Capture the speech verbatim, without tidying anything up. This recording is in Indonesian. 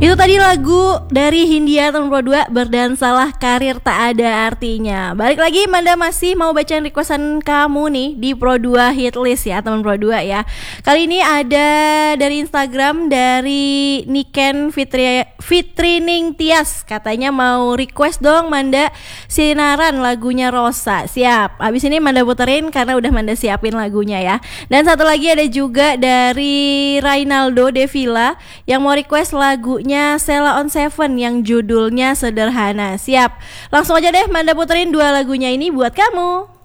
Itu tadi lagu dari Hindia tahun dua puluh dua, Berdansalah Karir Tak Ada Artinya. Balik lagi, Manda masih mau bacain requestan kamu nih di Pro dua Hit List ya, teman Pro dua ya. Kali ini ada dari Instagram dari Niken Fitri Fitrining Tias, katanya mau request dong Manda sinaran lagunya Rosa. Siap. Abis ini Manda puterin karena udah Manda siapin lagunya ya. Dan satu lagi ada juga dari Rainaldo Devila yang mau request lagunya Sheila on Seven yang judulnya Sederhana. Siap. Langsung aja deh Manda puterin dua lagunya ini buat kamu.